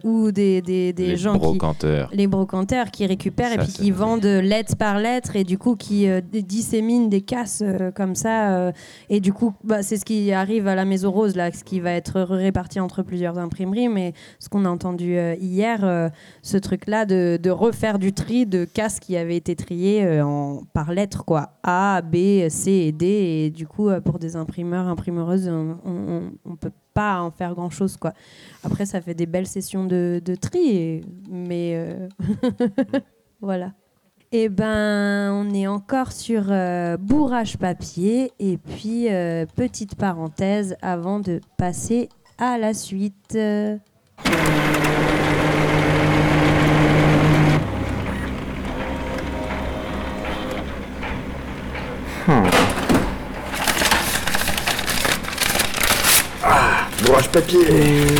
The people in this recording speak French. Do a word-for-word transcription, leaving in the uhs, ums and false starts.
ou des, des, des les gens brocanteurs. qui... Les brocanteurs qui récupèrent Ça, et puis qui vendent lettre par lettre et du coup qui euh, disséminent des casses euh, comme ça. Euh, et du coup, bah, c'est ce qui arrive à la Maison Rose, là, ce qui va être réparti entre plusieurs imprimeries. Mais ce qu'on a entendu euh, hier, euh, ce truc-là de, de refaire du tri de casses qui avaient été triées euh, en, par lettres, quoi. A, B, C et D. Et du coup, euh, pour des imprimeurs, imprimeuses, on ne peut pas en faire grand-chose, quoi. Après, ça fait des belles sessions de, de tri, et, mais euh... voilà. Et ben, on est encore sur euh, bourrage papier. Et puis, euh, petite parenthèse avant de passer à la suite. Euh... Hmm. Ah, bourrage papier.